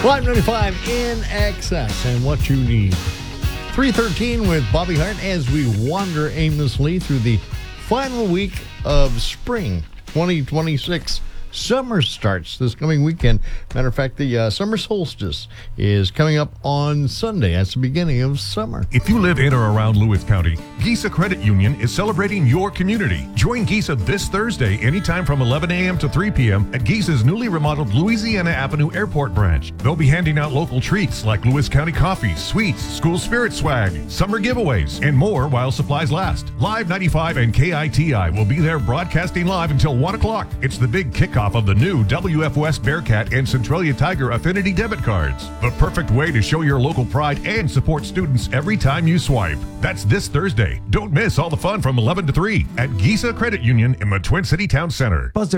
Live 95 in excess and what you need. 313 with Bobby Hart as we wander aimlessly through the final week of spring 2026. Summer starts this coming weekend. Matter of fact, the summer solstice is coming up on Sunday. That's the beginning of summer. If you live in or around Lewis County, Giza Credit Union is celebrating your community. Join Giza this Thursday anytime from 11 a.m. to 3 p.m. at Giza's newly remodeled Louisiana Avenue Airport branch. They'll be handing out local treats like Lewis County coffee, sweets, school spirit swag, summer giveaways, and more while supplies last. Live 95 and KITI will be there broadcasting live until 1 o'clock. It's the big kickoff of the new WF West Bearcat and Centralia Tiger Affinity debit cards. The perfect way to show your local pride and support students every time you swipe. That's this Thursday. Don't miss all the fun from 11 to 3 at Giza Credit Union in the Twin City Town Center.